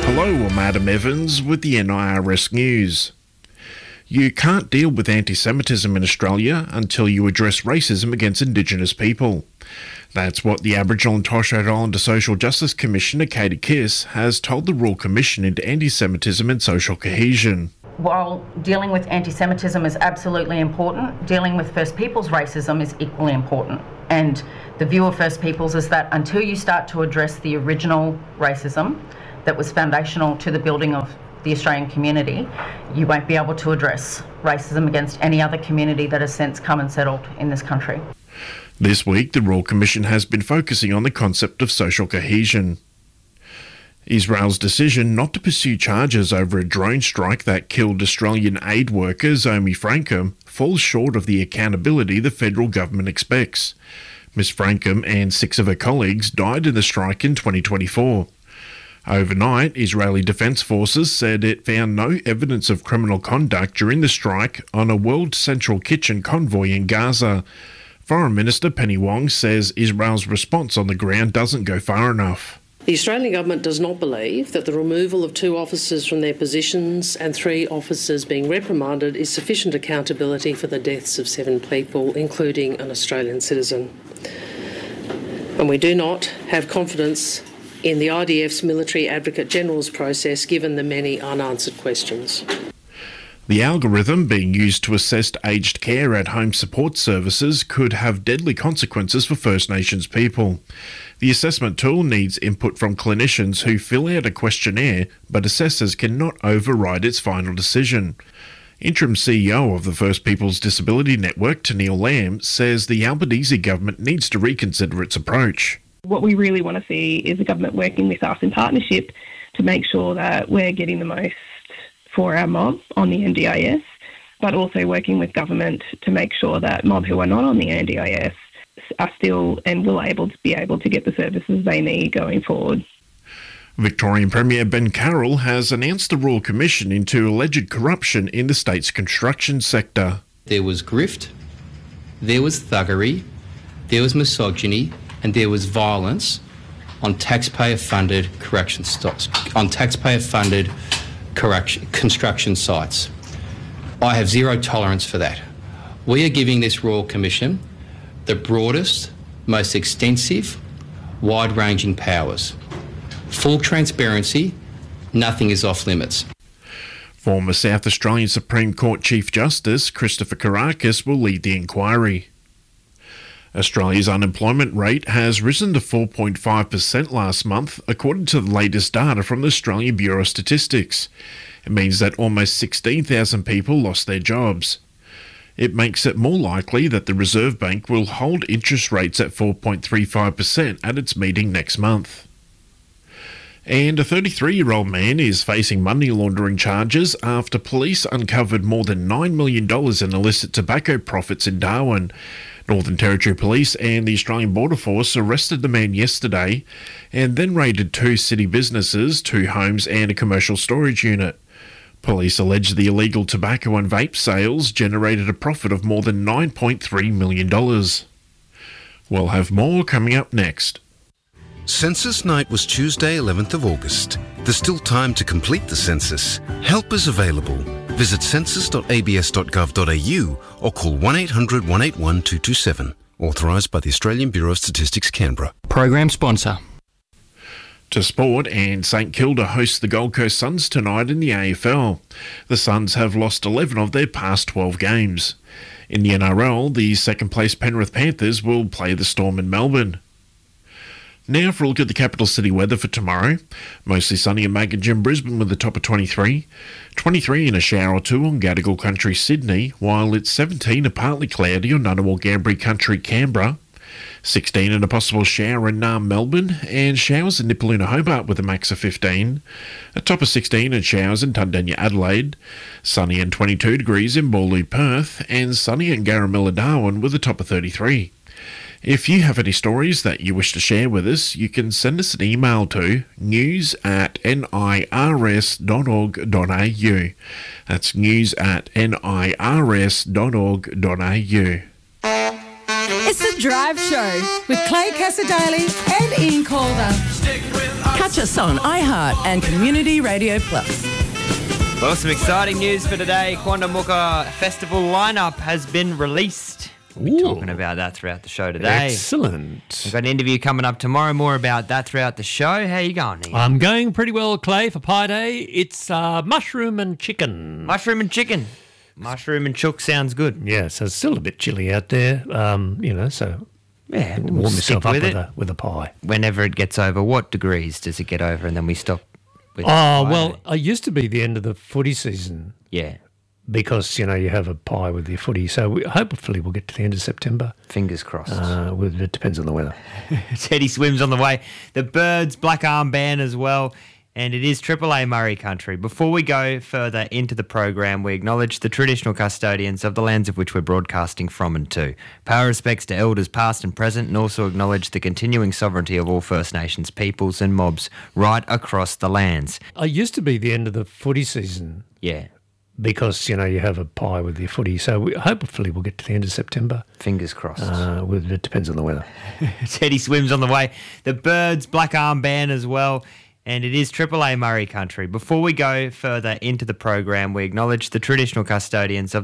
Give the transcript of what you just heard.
Hello, I'm Adam Evans with the NIRS News. You can't deal with anti-Semitism in Australia until you address racism against Indigenous people. That's what the Aboriginal and Torres Strait Islander Social Justice Commissioner Katie Kiss has told the Royal Commission into Anti-Semitism and Social Cohesion. While dealing with anti-Semitism is absolutely important, dealing with First Peoples racism is equally important. And the view of First Peoples is that until you start to address the original racism that was foundational to the building of the Australian community, you won't be able to address racism against any other community that has since come and settled in this country. This week, the Royal Commission has been focusing on the concept of social cohesion. Israel's decision not to pursue charges over a drone strike that killed Australian aid worker Zomi Frankham falls short of the accountability the federal government expects. Ms Frankham and 6 of her colleagues died in the strike in 2024. Overnight, Israeli Defence Forces said it found no evidence of criminal conduct during the strike on a World Central Kitchen convoy in Gaza. Foreign Minister Penny Wong says Israel's response on the ground doesn't go far enough. The Australian Government does not believe that the removal of 2 officers from their positions and 3 officers being reprimanded is sufficient accountability for the deaths of 7 people, including an Australian citizen. And we do not have confidence in the IDF's Military Advocate General's process, given the many unanswered questions. The algorithm being used to assess aged care at home support services could have deadly consequences for First Nations people. The assessment tool needs input from clinicians who fill out a questionnaire, but assessors cannot override its final decision. Interim CEO of the First Peoples Disability Network, Tennealle Lamb, says the Albanese government needs to reconsider its approach. What we really want to see is the government working with us in partnership to make sure that we're getting the most for our mob on the NDIS, but also working with government to make sure that mob who are not on the NDIS are still and will be able to get the services they need going forward. Victorian Premier Ben Carroll has announced the Royal Commission into alleged corruption in the state's construction sector. There was grift, there was thuggery, there was misogyny, and there was violence on taxpayer-funded construction sites. I have zero tolerance for that. We are giving this Royal Commission the broadest, most extensive, wide-ranging powers. Full transparency, nothing is off limits. Former South Australian Supreme Court Chief Justice Christopher Kourakis will lead the inquiry. Australia's unemployment rate has risen to 4.5% last month, according to the latest data from the Australian Bureau of Statistics. It means that almost 16,000 people lost their jobs. It makes it more likely that the Reserve Bank will hold interest rates at 4.35% at its meeting next month. And a 33-year-old man is facing money laundering charges after police uncovered more than $9 million in illicit tobacco profits in Darwin. Northern Territory Police and the Australian Border Force arrested the man yesterday and then raided 2 city businesses, 2 homes and a commercial storage unit. Police allege the illegal tobacco and vape sales generated a profit of more than $9.3 million. We'll have more coming up next. Census night was Tuesday, 11th of August. There's still time to complete the census. Help is available. Visit census.abs.gov.au or call 1800 181 227. Authorised by the Australian Bureau of Statistics, Canberra. Program sponsor. To sport, and St Kilda hosts the Gold Coast Suns tonight in the AFL. The Suns have lost 11 of their past 12 games. In the NRL, the second-place Penrith Panthers will play the Storm in Melbourne. Now for a look at the capital city weather for tomorrow. Mostly sunny in Mackington, Brisbane with a top of 23. 23 and a shower or 2 on Gadigal Country, Sydney, while it's 17 and partly cloudy on Ngunnawal Gambri Country, Canberra. 16 and a possible shower in Naarm, Melbourne, and showers in Nipaluna, Hobart with a max of 15. A top of 16 and showers in Tundanya, Adelaide. Sunny and 22 degrees in Bawley, Perth, and sunny in Garamilla, Darwin with a top of 33. If you have any stories that you wish to share with us, you can send us an email to news@nirs.org.au. That's news@nirs.org.au. It's The Drive Show with Clay Cassadaly and Ian Calder. Stick with Catch us on iHeart and Community Radio Plus. Well, some exciting news for today. Quandamooka Festival lineup has been released. We'll be talking about that throughout the show today. Excellent. We've got an interview coming up tomorrow. More about that throughout the show. How you going, Ian? I'm going pretty well, Clay, for Pie Day. It's mushroom and chicken. Mushroom and chicken. Mushroom and chook sounds good. Yeah, so it's still a bit chilly out there, so Yeah, warm yourself up with a pie. Whenever it gets over, what degrees does it get over and then we stop with it used to be the end of the footy season. Yeah. Because, you have a pie with your footy. So hopefully we'll get to the end of September. Fingers crossed. It depends on the weather. Teddy Swims on the way. The Birds Black Armband as well. And it is AAA Murray country. Before we go further into the program, we acknowledge the traditional custodians of the lands of which we're broadcasting from and to. Pay our respects to elders past and present, and also acknowledge the continuing sovereignty of all First Nations peoples and mobs right across the lands. It used to be the end of the footy season. Yeah. Because, you have a pie with your footy. So hopefully we'll get to the end of September. Fingers crossed. It depends on the weather. Teddy Swims on the way. The Birds Black Armband as well. And it is AAA Murray country. Before we go further into the program, we acknowledge the traditional custodians of